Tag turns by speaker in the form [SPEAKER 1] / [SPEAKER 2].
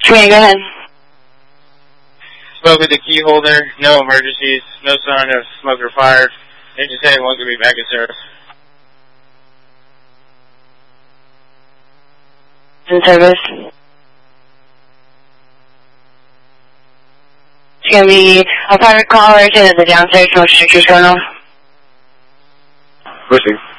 [SPEAKER 1] May go ahead.
[SPEAKER 2] Spoke with the key holder. No emergencies. No sign of smoke or fire. Engine 71 could be back in service.
[SPEAKER 1] In service. It's going to be a private caller to the downstairs motion pictures going on.
[SPEAKER 3] Pushing.